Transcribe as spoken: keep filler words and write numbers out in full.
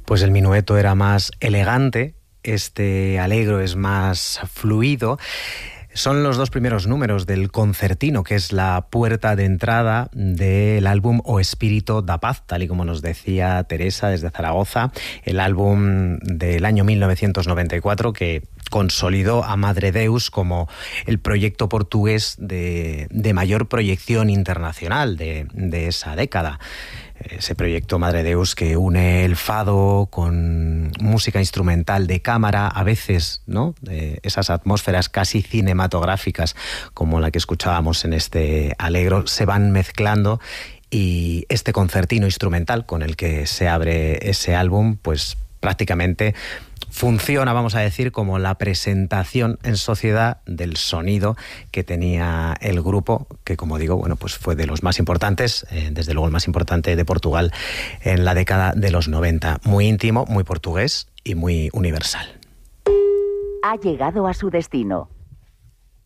Pues el minueto era más elegante, este Allegro es más fluido. Son los dos primeros números del concertino, que es la puerta de entrada del álbum O Espíritu da Paz, tal y como nos decía Teresa desde Zaragoza, el álbum del año mil novecientos noventa y cuatro que consolidó a Madre Deus como el proyecto portugués de, de mayor proyección internacional de, de esa década. Ese proyecto Madre Deus que une el fado con música instrumental de cámara, a veces, ¿no?, de esas atmósferas casi cinematográficas como la que escuchábamos en este Allegro, se van mezclando, y este concertino instrumental con el que se abre ese álbum, pues prácticamente funciona, vamos a decir, como la presentación en sociedad del sonido que tenía el grupo, que, como digo, bueno, pues fue de los más importantes, eh, desde luego el más importante de Portugal en la década de los noventa. Muy íntimo, muy portugués y muy universal. Ha llegado a su destino.